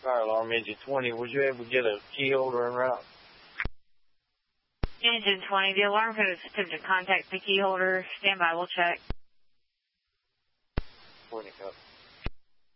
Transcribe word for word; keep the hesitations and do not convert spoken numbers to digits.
Fire alarm, engine twenty. Was you able to get a key holder en route? Engine twenty, the alarm code is attempted to contact the key holder. Stand by, we'll check. twenty, copy.